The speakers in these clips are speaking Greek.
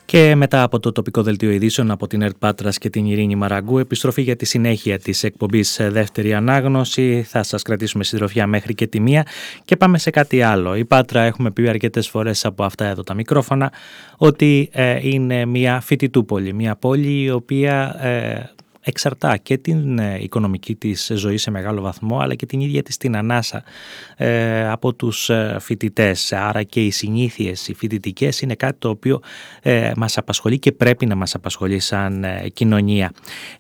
Και μετά από το τοπικό δελτίο ειδήσεων από την ΕΡΤ Πάτρας και την Ειρήνη Μαραγκού, επιστροφή για τη συνέχεια της εκπομπής Δεύτερη Ανάγνωση. Θα σας κρατήσουμε συντροφιά μέχρι και τη 1 και πάμε σε κάτι άλλο. Η Πάτρα, έχουμε πει αρκετές φορές από αυτά εδώ τα μικρόφωνα, ότι είναι μια φοιτητούπολη, μια πόλη η οποία εξαρτά και την οικονομική της ζωή σε μεγάλο βαθμό, αλλά και την ίδια της την ανάσα από τους φοιτητές. Άρα και οι συνήθειες, οι φοιτητικές, είναι κάτι το οποίο μας απασχολεί και πρέπει να μας απασχολεί σαν κοινωνία.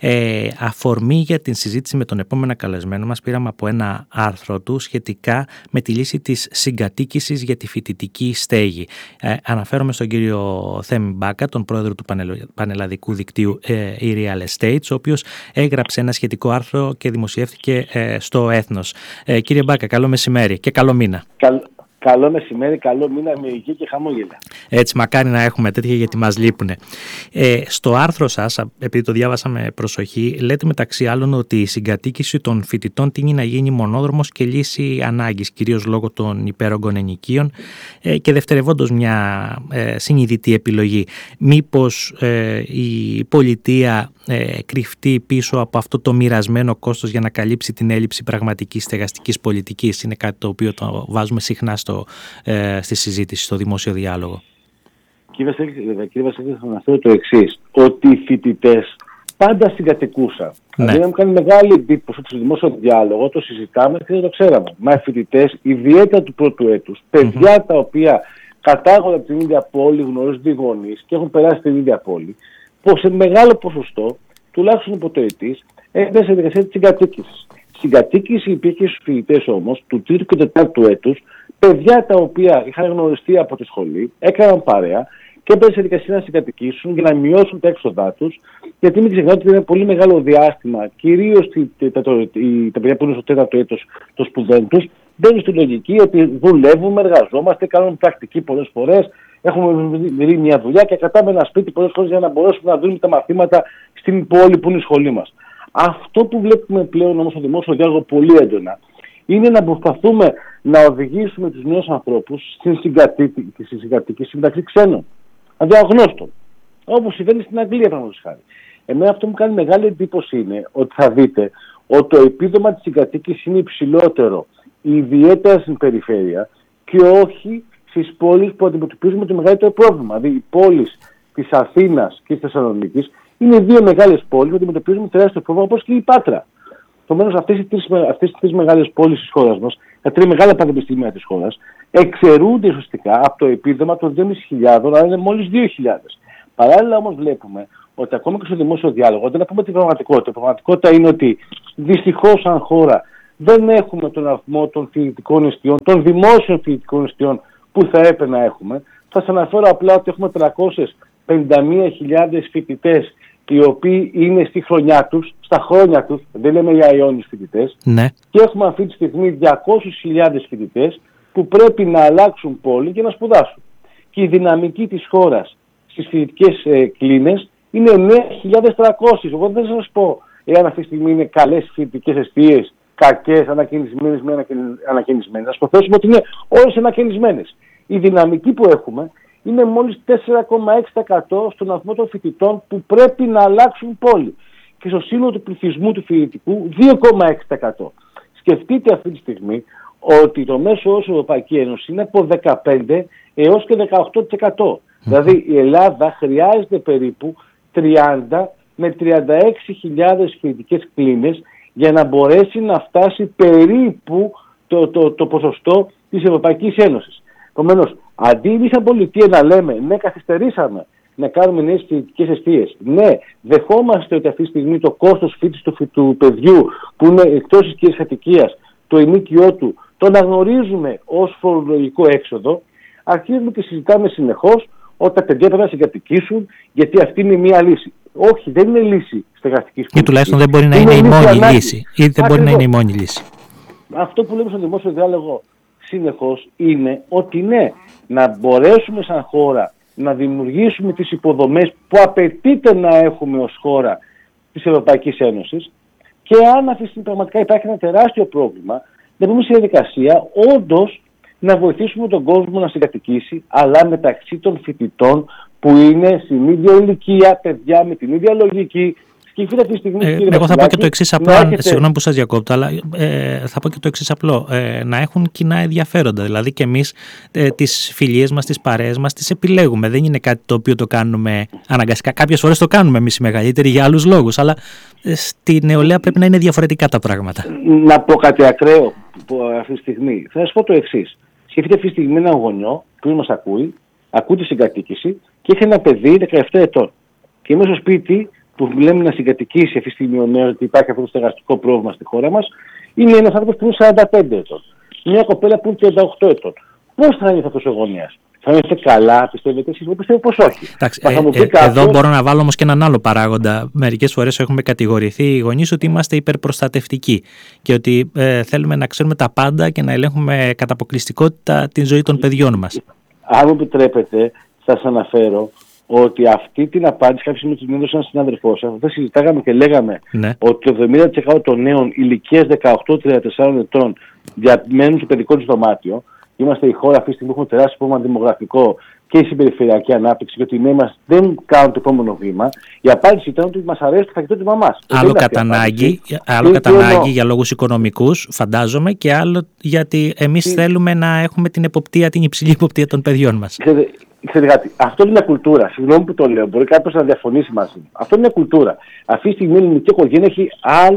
Αφορμή για την συζήτηση με τον επόμενο καλεσμένο μας πήραμε από ένα άρθρο του σχετικά με τη λύση της συγκατοίκησης για τη φοιτητική στέγη. Αναφέρομαι στον κύριο Θέμη Μπάκα, τον πρόεδρο του πανελλαδικού δικτύου e-Real Estates, ο οποίος έγραψε ένα σχετικό άρθρο και δημοσιεύτηκε στο Έθνος. Κύριε Μπάκα, καλό μεσημέρι και καλό μήνα. Καλό μεσημέρι, καλό μήνα με υγεία και χαμόγελα. Έτσι, μακάρι να έχουμε τέτοια, γιατί μας λείπουνε. Στο άρθρο σας, επειδή το διάβασα με προσοχή, λέτε μεταξύ άλλων ότι η συγκατοίκηση των φοιτητών τείνει να γίνει μονόδρομος και λύση ανάγκης, κυρίως λόγω των υπέρογκων ενοικίων και δευτερευόντως μια συνειδητή επιλογή. Μήπως η πολιτεία κρυφτεί πίσω από αυτό το μοιρασμένο κόστος για να καλύψει την έλλειψη πραγματικής στεγαστικής πολιτικής? Είναι κάτι το οποίο το βάζουμε συχνά στη συζήτηση, στο δημόσιο διάλογο. Κύριε Βασίλη, θα αναφέρω το εξής, ότι οι φοιτητές πάντα συγκατοικούσαν. Ναι. Δηλαδή, μου κάνει μεγάλη εντύπωση ότι στο δημόσιο διάλογο το συζητάμε και δεν το ξέραμε. Μα οι φοιτητές, ιδιαίτερα του πρώτου έτους, παιδιά τα οποία κατάγονται από την ίδια πόλη, γνωρίζουν οι γονείς και έχουν περάσει την ίδια πόλη, πως σε μεγάλο ποσοστό, τουλάχιστον υποτοετής, έφτασε στη διαδικασία της συγκατοίκησης. Συγκατοίκηση υπήρχε στους φοιτητές όμως του τρίτου και τετάρτου έτους, παιδιά τα οποία είχαν γνωριστεί από τη σχολή, έκαναν παρέα και έπρεπε σε διαδικασία να συγκατοικήσουν για να μειώσουν τα έξοδά τους, γιατί μην ξεχνάτε ότι είναι πολύ μεγάλο διάστημα, κυρίως τα παιδιά που είναι στο τέταρτο έτος των σπουδών τους, μπαίνουν στη λογική ότι δουλεύουμε, εργαζόμαστε, κάνουμε πρακτική πολλές φορές, έχουμε βρει μια δουλειά και κρατάμε ένα σπίτι πολλές φορές για να μπορέσουμε να δούμε τα μαθήματα στην πόλη που είναι η σχολή μας. Αυτό που βλέπουμε πλέον όμως στο δημόσιο διάλογο πολύ έντονα είναι να προσπαθούμε να οδηγήσουμε τους νέους ανθρώπους στην συγκατοίκηση μεταξύ ξένων, αδιαγνώστων, όπως συμβαίνει στην Αγγλία, παραδείγματος χάρη. Εμένα αυτό που μου κάνει μεγάλη εντύπωση είναι ότι θα δείτε ότι το επίδομα της συγκατοίκησης είναι υψηλότερο, ιδιαίτερα στην περιφέρεια, και όχι στις πόλεις που αντιμετωπίζουμε το μεγαλύτερο πρόβλημα. Δηλαδή, οι πόλεις της Αθήνας και της Θεσσαλονίκης είναι δύο μεγάλες πόλεις που αντιμετωπίζουμε τεράστιο πρόβλημα, όπως και η Πάτρα. Επομένως, αυτές οι τρεις μεγάλες πόλεις της χώρας μας, τα τρία μεγάλα πανεπιστήμια της χώρας, εξαιρούνται ουσιαστικά από το επίδομα των 2.500, αλλά είναι μόλις 2.000. Παράλληλα όμως βλέπουμε ότι ακόμα και στο δημόσιο διάλογο, δεν να πούμε την πραγματικότητα. Η πραγματικότητα είναι ότι δυστυχώς σαν χώρα δεν έχουμε τον αριθμό των φοιτητικών εστιών, των δημόσιων φοιτητικών εστιών που θα έπρεπε να έχουμε. Θα σας αναφέρω απλά ότι έχουμε 351.000 φοιτητές οι οποίοι είναι στη χρονιά τους, στα χρόνια τους, δεν λέμε για αιώνιους φοιτητές, ναι. Και έχουμε αυτή τη στιγμή 200.000 φοιτητές που πρέπει να αλλάξουν πόλη και να σπουδάσουν. Και η δυναμική της χώρας στις φοιτητικές κλίνες είναι 9.300. Εγώ δεν θα σας πω εάν αυτή τη στιγμή είναι καλές φοιτητικές εστίες, κακές, ανακαινισμένες, με ανακαινισμένες. Ας προθέσουμε ότι είναι όλες ανακαινισμένες. Η δυναμική που έχουμε είναι μόλις 4,6% στον αριθμό των φοιτητών που πρέπει να αλλάξουν πόλη. Και στο σύνολο του πληθυσμού του φοιτητικού 2,6%. Σκεφτείτε αυτή τη στιγμή ότι το μέσο όρο Ευρωπαϊκή Ένωση είναι από 15% έως και 18%. Δηλαδή η Ελλάδα χρειάζεται περίπου 30 με 36.000 φοιτητικές κλίνες για να μπορέσει να φτάσει περίπου το ποσοστό της Ευρωπαϊκής Ένωσης. Επομένως, αντί εμείς σαν πολιτεία να λέμε ναι, καθυστερήσαμε να κάνουμε νέες φοιτητικές εστίες, ναι, δεχόμαστε ότι αυτή τη στιγμή το κόστος φοιτησης του παιδιού που είναι εκτός της κύριας κατοικίας, το ενίκιό του, το αναγνωρίζουμε ως φορολογικό έξοδο, αρχίζουμε και συζητάμε συνεχώς ότι τα παιδιά πρέπει να συγκατοικήσουν γιατί αυτή είναι μια λύση. Όχι, δεν είναι λύση στεγαστικής πολιτικής. Ή τουλάχιστον δεν μπορεί να είναι η μόνη λύση. Ή δεν μπορεί να είναι η μόνη λύση. Αυτό που λέμε στο δημόσιο διάλογο συνεχώς είναι ότι ναι, να μπορέσουμε σαν χώρα να δημιουργήσουμε τις υποδομές που απαιτείται να έχουμε ως χώρα της Ευρωπαϊκής Ένωσης, και αν αυτή τη στιγμή πραγματικά υπάρχει ένα τεράστιο πρόβλημα, να μπούμε στη διαδικασία όντως να βοηθήσουμε τον κόσμο να συγκατοικήσει, αλλά μεταξύ των φοιτητών που είναι στην ίδια ηλικία, παιδιά με την ίδια λογική. Εγώ θα πω και το εξής απλό, συγγνώμη που σας διακόπτω, αλλά θα πω και το εξής απλό, να έχουν κοινά ενδιαφέροντα. Δηλαδή και εμείς τις φιλίες μας, τις παρέες μας, τις επιλέγουμε. Δεν είναι κάτι το οποίο το κάνουμε αναγκαστικά. Κάποιες φορές το κάνουμε εμείς οι μεγαλύτεροι για άλλους λόγους, αλλά στη νεολαία πρέπει να είναι διαφορετικά τα πράγματα. Να πω κάτι ακραίο αυτή τη στιγμή. Θα σας πω το εξής. Σκεφτείτε αυτή τη στιγμή έναν γονιό που μας ακούει τη συγκατοίκηση και έχει ένα παιδί 17 ετών. Και είμαι στο σπίτι που λέμε να συγκατοικήσει αυτή τη στιγμή ο νέος, ότι υπάρχει αυτό το στεγαστικό πρόβλημα στη χώρα μας, είναι ένας άνθρωπος που είναι 45 ετών. Μια κοπέλα που είναι 38 ετών. Πώς θα είναι αυτός ο γονέας? Θα είναι καλά, πιστεύετε εσείς? Εγώ πιστεύω πως όχι. Εντάξει, εδώ μπορώ να βάλω όμως και έναν άλλο παράγοντα. Μερικές φορές έχουμε κατηγορηθεί οι γονείς ότι είμαστε υπερπροστατευτικοί και ότι θέλουμε να ξέρουμε τα πάντα και να ελέγχουμε κατά αποκλειστικότητα την ζωή των παιδιών μας. Αν μου επιτρέπετε, θα σας αναφέρω ότι αυτή την απάντηση κάποια στιγμή την έδωσε ένας συνάδελφός σας. Όταν συζητάγαμε και λέγαμε ότι το 70% των νέων ηλικίας 18-34 ετών διαμένουν στο παιδικό τους δωμάτιο. Είμαστε η χώρα αυτή τη στιγμή που έχουμε τεράστιο πρόβλημα δημογραφικό και η συμπεριφερειακή ανάπτυξη, και ότι οι νέοι μας δεν κάνουν το επόμενο βήμα. Η απάντηση ήταν ότι μας αρέσει το φαγητό της μαμάς. Άλλο κατά ανάγκη για λόγους οικονομικούς, φαντάζομαι, και άλλο γιατί εμείς θέλουμε να έχουμε την υψηλή εποπτεία των παιδιών μας. Ξέρετε κάτι, αυτό είναι μια κουλτούρα. Συγγνώμη που το λέω, μπορεί κάποιος να διαφωνήσει μαζί μου. Αυτό είναι μια κουλτούρα. Αυτή τη στιγμή η ελληνική οικογένεια έχει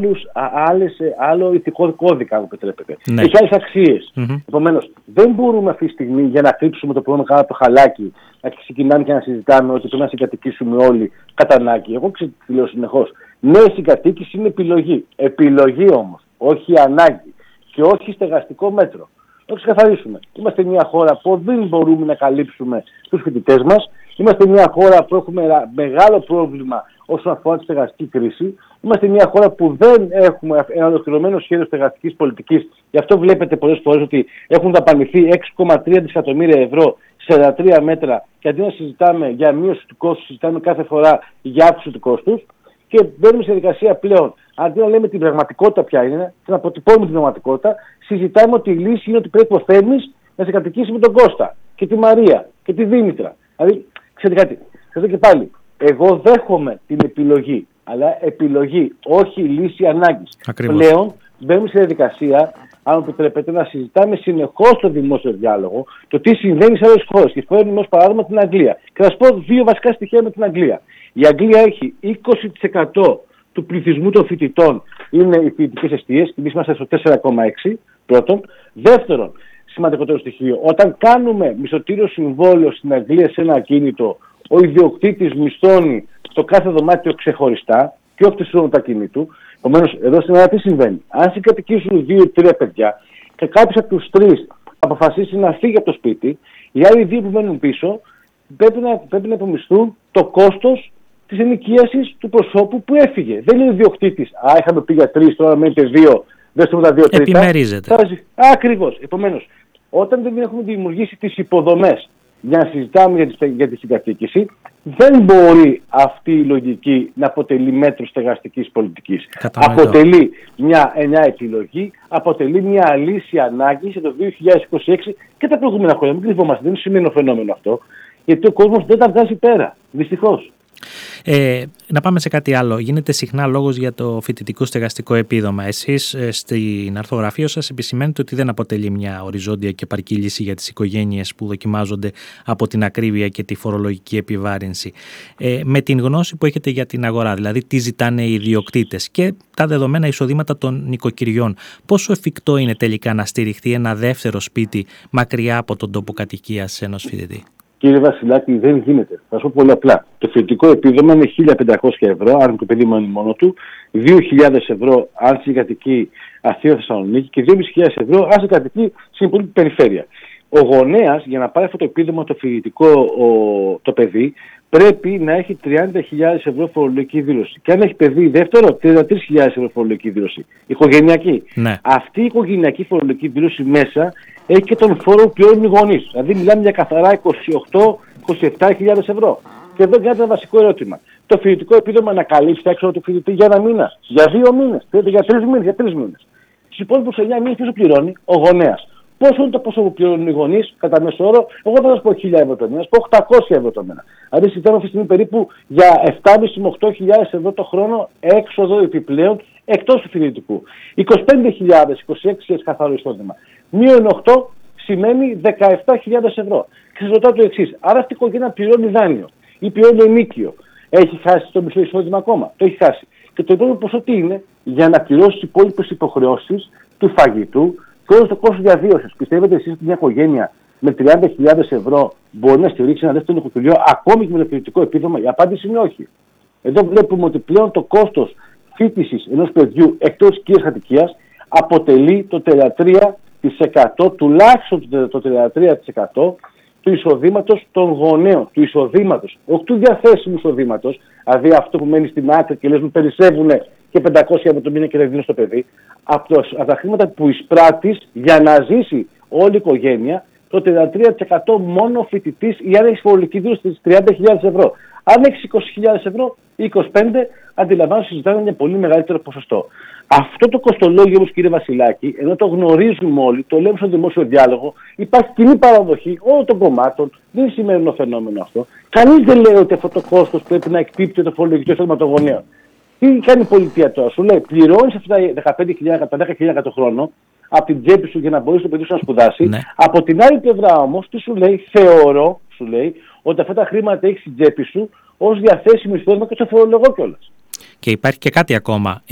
άλλο ηθικό κώδικα, αν επιτρέπετε. Ναι. Έχει άλλες αξίες. Επομένως, δεν μπορούμε αυτή τη στιγμή για να κρύψουμε το πρόβλημα κάτω από το χαλάκι, να ξεκινάμε και να συζητάμε ότι πρέπει να συγκατοικήσουμε όλοι κατά ανάγκη. Εγώ λέω συνεχώς. Ναι, η συγκατοίκηση είναι επιλογή. Επιλογή όμως, όχι ανάγκη. Και όχι στεγαστικό μέτρο. Να το ξεκαθαρίσουμε. Είμαστε μια χώρα που δεν μπορούμε να καλύψουμε τους φοιτητές μας. Είμαστε μια χώρα που έχουμε μεγάλο πρόβλημα όσον αφορά τη στεγαστική κρίση. Είμαστε μια χώρα που δεν έχουμε ένα ολοκληρωμένο σχέδιο στεγαστικής πολιτικής. Γι' αυτό βλέπετε πολλές φορές ότι έχουν δαπανηθεί 6,3 δισεκατομμύρια ευρώ σε 43 μέτρα, και αντί να συζητάμε για μείωση του κόστους, συζητάμε κάθε φορά για αύξηση του κόστους. Και μπαίνουμε σε διαδικασία πλέον, αντί να λέμε την πραγματικότητα ποια είναι, και να αποτυπώνουμε την πραγματικότητα, συζητάμε ότι η λύση είναι ότι πρέπει ο Θέμης να σε κατοικήσει με τον Κώστα και τη Μαρία και τη Δήμητρα. Δηλαδή, ξέρετε κάτι, σας και πάλι, εγώ δέχομαι την επιλογή, αλλά επιλογή, όχι λύση ανάγκης. Πλέον μπαίνουμε σε διαδικασία, αν επιτρέπετε, να συζητάμε συνεχώς στο δημόσιο διάλογο το τι συμβαίνει σε άλλες χώρες. Και φέρνουμε ως παράδειγμα την Αγγλία. Και θα σας πω δύο βασικά στοιχεία με την Αγγλία. Η Αγγλία έχει 20% του πληθυσμού των φοιτητών είναι οι φοιτητικές εστίες, και εμείς είμαστε στο 4,6 πρώτον. Δεύτερον, σημαντικότερο στοιχείο, όταν κάνουμε μισθωτήριο συμβόλαιο στην Αγγλία σε ένα ακίνητο, ο ιδιοκτήτης μισθώνει το κάθε δωμάτιο ξεχωριστά και όχι το ακίνητο. Επομένως, εδώ στην Ελλάδα τι συμβαίνει? Αν συγκατοικήσουν 2-3 παιδιά και κάποιος από τους 3 αποφασίσει να φύγει από το σπίτι, οι άλλοι 2 που μένουν πίσω πρέπει να υπομισθούν το κόστος της ενοικίασης του προσώπου που έφυγε. Δεν είναι ο ιδιοκτήτης. Είχαμε πει για 3, τώρα μένετε 2, δεν στούμε τα 2 τρίτα. Επιμερίζεται. Ακριβώς. Επομένως, όταν δεν έχουμε δημιουργήσει τις υποδομές για να συζητάμε για τη συγκατοίκηση, δεν μπορεί αυτή η λογική να αποτελεί μέτρο στεγαστικής πολιτικής. Αποτελεί μια επιλογή, αποτελεί μια λύση ανάγκης για το 2026 και τα προηγούμενα χρόνια. Μην κρυβόμαστε, δεν είναι σημαίνο φαινόμενο αυτό, γιατί ο κόσμος δεν τα βγάζει πέρα, δυστυχώς. Να πάμε σε κάτι άλλο. Γίνεται συχνά λόγος για το φοιτητικό στεγαστικό επίδομα. Εσείς στην αρθογραφία σας επισημαίνετε ότι δεν αποτελεί μια οριζόντια και επαρκή λύση για τις οικογένειες που δοκιμάζονται από την ακρίβεια και τη φορολογική επιβάρυνση. Με την γνώση που έχετε για την αγορά, δηλαδή τι ζητάνε οι ιδιοκτήτες και τα δεδομένα εισοδήματα των νοικοκυριών, πόσο εφικτό είναι τελικά να στηριχθεί ένα δεύτερο σπίτι μακριά από τον τόπο κατοικίας ενός φοιτητή? Κύριε Βασιλάκη, δεν γίνεται. Θα σου πω πολύ απλά. Το φοιτητικό επίδομα είναι 1.500 ευρώ, αν το παιδί μένει μόνο του, 2.000 ευρώ αν συγκατοικεί Αθήνα Θεσσαλονίκη και 2.500 ευρώ αν συγκατοικεί στην υπόλοιπη περιφέρεια. Ο γονέας, για να πάρει αυτό το επίδομα το φοιτητικό το παιδί, πρέπει να έχει 30.000 ευρώ φορολογική δήλωση. Και αν έχει παιδί δεύτερο, 33.000 ευρώ φορολογική δήλωση. Οικογενειακή. Ναι. Αυτή η οικογενειακή φορολογική δήλωση μέσα έχει και τον φόρο που πληρώνουν οι γονείς. Δηλαδή μιλάμε για καθαρά 28-27.000 ευρώ. Και εδώ γίνεται ένα βασικό ερώτημα. Το φοιτητικό επίδομα να καλύψει τα έξοδα του φοιτητή για 1 μήνα, για 2 μήνες, για 3 μήνες, για 3 μήνες. Στους υπόλοιπους 9 μήνες ποιος πληρώνει? Ο γονέας. Πόσο είναι το ποσό που πληρώνουν οι γονείς κατά μέσο όρο? Εγώ δεν θα σας πω 1.000 ευρώ το μήνα, θα σας πω 800 ευρώ το μήνα. Δηλαδή συζητάμε αυτή τη στιγμή περίπου για 7.500 με 8.000 ευρώ το χρόνο έξοδο επιπλέον εκτός του φοιτητικού. 25.000, 26.000 καθαρό εισόδημα. Μείον 8 σημαίνει 17.000 ευρώ. Και σας ρωτάω το εξής. Άρα αυτή η οικογένεια πληρώνει δάνειο ή πληρώνει ενίκιο. Έχει χάσει το μισό εισόδημα ακόμα? Το έχει χάσει. Και το υπόλοιπο ποσό τι είναι? Για να πληρώσει τις υπόλοιπες υποχρεώσεις του φαγητού και όλο το κόστος διαβίωσης. Πιστεύετε εσείς ότι μια οικογένεια με 30.000 ευρώ μπορεί να στηρίξει ένα δεύτερο νοικοκυριό ακόμη και με το φοιτητικό επίδομα? Η απάντηση είναι όχι. Εδώ βλέπουμε ότι πλέον το κόστος φοίτησης ενός παιδιού εκτός οικίας κατοικίας αποτελεί το 33%, τουλάχιστον το 33% του εισοδήματος των γονέων. Του εισοδήματος, όχι του διαθέσιμου εισοδήματος, δηλαδή αυτό που μένει στην άκρη και λες μου περισσεύουν και 500 ευρώ το μήνα και δεν δίνω στο παιδί, από τα χρήματα που εισπράττεις για να ζήσει όλη η οικογένεια, το 33% μόνο φοιτητής ή αν έχεις φορολογική δήλωση στις 30.000 ευρώ. Αν έχεις 20.000 ευρώ ή 25, αντιλαμβάνω συζητάμε μια πολύ μεγαλύτερο ποσοστό. Αυτό το κοστολόγιο όμως, κύριε Βασιλάκη, ενώ το γνωρίζουμε όλοι, το λέμε στο δημόσιο διάλογο, υπάρχει κοινή παραδοχή όλων των κομμάτων, δεν είναι σημερινό φαινόμενο αυτό. Κανείς δεν λέει ότι αυτό το κόστος πρέπει να εκπίπτει το φορολογικό εισόδημα των γονέων. Τι κάνει η πολιτεία τώρα? Σου λέει πληρώνεις αυτά τα 15.000, τα 10.000 το χρόνο από την τσέπη σου για να μπορείς το παιδί σου να σπουδάσει. Ναι. Από την άλλη πλευρά όμως, τι σου λέει? Θεωρώ, σου λέει, ότι αυτά τα χρήματα έχεις στην τσέπη σου ως διαθέσιμο εισόδημα και στο φορολογώ κιόλας. Και υπάρχει και κάτι ακόμα.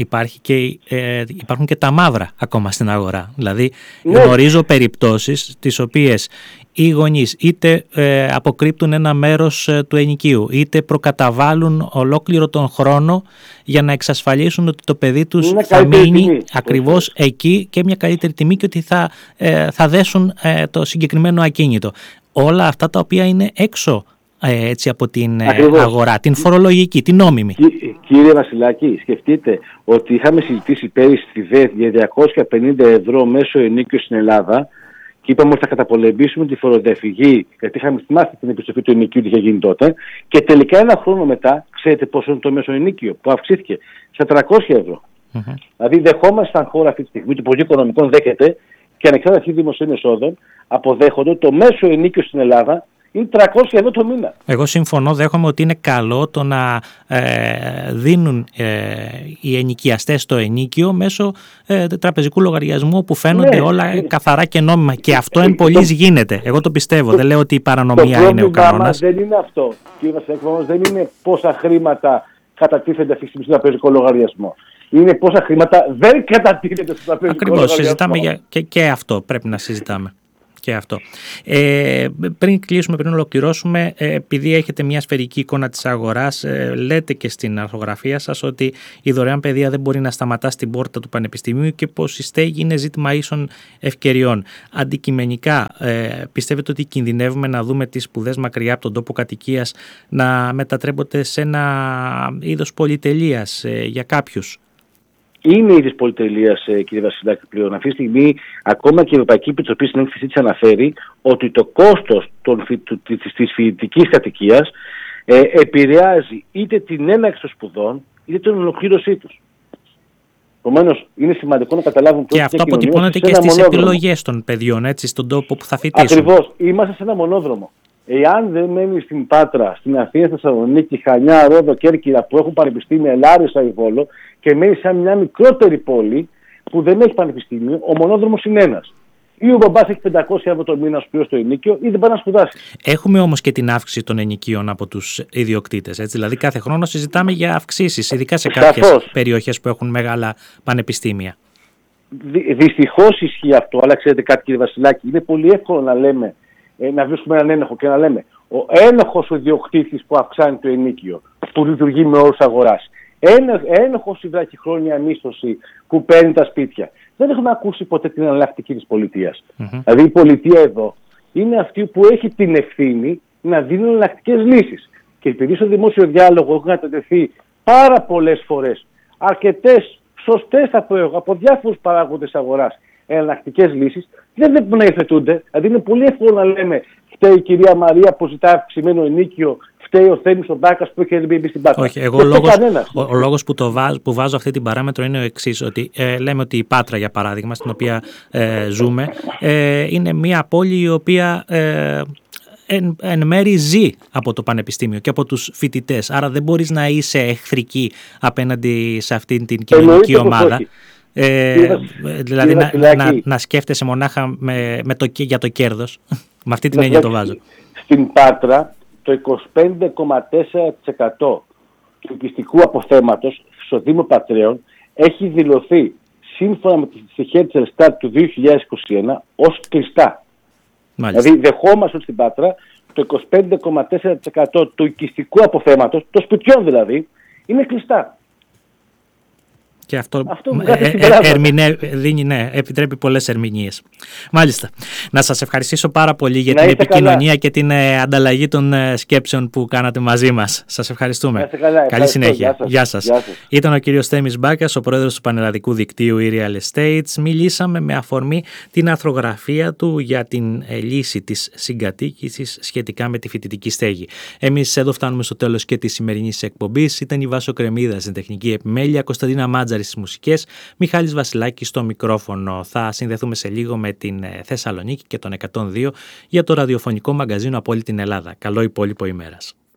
Υπάρχουν και τα μαύρα ακόμα στην αγορά. Δηλαδή, γνωρίζω περιπτώσεις τις οποίες οι γονείς είτε αποκρύπτουν ένα μέρος του ενοικίου, είτε προκαταβάλουν ολόκληρο τον χρόνο για να εξασφαλίσουν ότι το παιδί τους θα μείνει ακριβώς εκεί και μια καλύτερη τιμή και ότι θα δέσουν το συγκεκριμένο ακίνητο. Όλα αυτά τα οποία είναι έξω έτσι από την αγορά, την φορολογική, την νόμιμη. Κύριε Βασιλάκη, σκεφτείτε ότι είχαμε συζητήσει πέρυσι στη ΔΕΔ για 250 ευρώ μέσω ενίκιο στην Ελλάδα και είπαμε ότι θα καταπολεμήσουμε τη φοροδιαφυγή, γιατί είχαμε θυμάστε την επιστροφή του ενοικίου που είχε γίνει τότε, και τελικά ένα χρόνο μετά, ξέρετε πόσο είναι το μέσο ενίκιο που αυξήθηκε στα 300 ευρώ. Δηλαδή δεχόμασταν χώρα αυτή τη στιγμή, το Υπουργείο Οικονομικών δέχεται και ανεξάρτητα δημοσίων εσόδων αποδέχονται το μέσο ενίκιο στην Ελλάδα είναι 300 ευρώ το μήνα. Εγώ συμφωνώ, δέχομαι ότι είναι καλό το να δίνουν οι ενοικιαστές το ενίκιο μέσω τραπεζικού λογαριασμού που φαίνονται όλα καθαρά και νόμιμα. Και αυτό εν πολλοίς γίνεται. Εγώ το πιστεύω. Δεν λέω ότι η παρανομία είναι ο κανόνας. Δεν είναι αυτό. Κύριε Βασιλάκη, δεν είναι πόσα χρήματα κατατίθενται αυτή τη στιγμή στο τραπεζικό λογαριασμό. Είναι πόσα χρήματα δεν κατατίθενται στο τραπεζικό λογαριασμό. Συζητάμε και αυτό. Πρέπει να συζητάμε. Και αυτό. Πριν κλείσουμε, πριν ολοκληρώσουμε, επειδή έχετε μια σφαιρική εικόνα της αγοράς, λέτε και στην αρθογραφία σας ότι η δωρεάν παιδεία δεν μπορεί να σταματά στην πόρτα του πανεπιστημίου και πως η στέγη είναι ζήτημα ίσων ευκαιριών. Αντικειμενικά, πιστεύετε ότι κινδυνεύουμε να δούμε τις σπουδές μακριά από τον τόπο κατοικίας να μετατρέπονται σε ένα είδος πολυτελείας για κάποιους? Είναι είδης πολυτελείας, κύριε Βασιλάκη, πλέον. Αυτή τη στιγμή, ακόμα και η Ευρωπαϊκή Επιτροπή στην έκθεσή της αναφέρει ότι το κόστος της φοιτητικής κατοικίας επηρεάζει είτε την έναρξη των σπουδών, είτε την ολοκλήρωσή τους. Επομένως, είναι σημαντικό να καταλάβουν και αυτό αποτυπώνεται και στις επιλογές των παιδιών, έτσι, στον τόπο που θα φοιτήσουν. Ακριβώς. Είμαστε σε ένα μονόδρομο. Εάν δεν μένει στην Πάτρα, στην Αθήνα, Θεσσαλονίκη, Χανιά, Ρόδο, Κέρκυρα που έχουν πανεπιστήμια, Λάρισα ή Βόλο και μένει σε μια μικρότερη πόλη που δεν έχει πανεπιστήμιο, ο μονόδρομος είναι ένας. Ή ο μπαμπάς έχει 500 ευρώ το μήνα σου στο ενοίκιο, ή δεν πάει να σπουδάσει. Έχουμε όμως και την αύξηση των ενοικίων από τους ιδιοκτήτες. Έτσι. Δηλαδή, κάθε χρόνο συζητάμε για αυξήσεις, ειδικά σε κάποιες περιοχές που έχουν μεγάλα πανεπιστήμια. Δυστυχώς ισχύει αυτό, αλλά ξέρετε κάτι, κύριε Βασιλάκη, είναι πολύ εύκολο να λέμε. Να βρίσκουμε έναν ένοχο και να λέμε ο ένοχος ο ιδιοκτήτης που αυξάνει το ενοίκιο, που λειτουργεί με όρους αγοράς. Ένοχος η βραχυχρόνια μίσθωση που παίρνει τα σπίτια. Δεν έχουμε ακούσει ποτέ την εναλλακτική της πολιτείας. Δηλαδή η πολιτεία εδώ είναι αυτή που έχει την ευθύνη να δίνει εναλλακτικές λύσεις. Και επειδή στο δημόσιο διάλογο έχουν κατατεθεί πάρα πολλές φορές αρκετές σωστές από διάφορους παράγοντες αγοράς εναλλακτικές λύσεις, δεν πρέπει να υιοθετούνται. Δηλαδή είναι πολύ εύκολο να λέμε φταίει η κυρία Μαρία που ζητά αυξημένο ενίκιο, φταίει ο Θέμης ο Μπάκας που έχει Airbnb στην Πάτρα. Όχι, εγώ ο λόγος που βάζω αυτή την παράμετρο είναι ο εξής, ότι λέμε ότι η Πάτρα, για παράδειγμα, στην οποία ζούμε, είναι μια πόλη η οποία εν μέρει ζει από το πανεπιστήμιο και από τους φοιτητές. Άρα δεν μπορείς να είσαι εχθρική απέναντι σε αυτήν την κοινωνική ομάδα. Δηλαδή να σκέφτεσαι μονάχα για το κέρδος. Με αυτή την έννοια το βάζω. Στην Πάτρα το 25,4% του οικιστικού αποθέματος στο Δήμο Πατρέων έχει δηλωθεί σύμφωνα με τη στοιχεία της Ελστάτ του 2021 ως κλειστά. Μάλιστα. Δηλαδή δεχόμαστε ότι στην Πάτρα το 25,4% του οικιστικού αποθέματος, των σπιτιών δηλαδή, είναι κλειστά. Και αυτό επιτρέπει πολλές ερμηνείες. Μάλιστα. Να σας ευχαριστήσω πάρα πολύ για την επικοινωνία και την ανταλλαγή των σκέψεων που κάνατε μαζί μας. Σας ευχαριστούμε. Καλή συνέχεια. Γεια σας. Ήταν ο κύριος Θέμης Μπάκας, ο πρόεδρος του Πανελλαδικού Δικτύου e-Real Estates. Μιλήσαμε με αφορμή την αρθρογραφία του για την λύση της συγκατοίκησης σχετικά με τη φοιτητική στέγη. Εμείς εδώ φτάνουμε στο τέλος και της σημερινής εκπομπής. Ήταν η Βάσο Κρεμμύδα στην τεχνική επιμέλεια, Κωνσταντίνα Μάτζαρη στις μουσικές, Μιχάλης Βασιλάκης στο μικρόφωνο. Θα συνδεθούμε σε λίγο με την Θεσσαλονίκη και τον 102 για το ραδιοφωνικό μαγκαζίνο από όλη την Ελλάδα. Καλό υπόλοιπο ημέρας.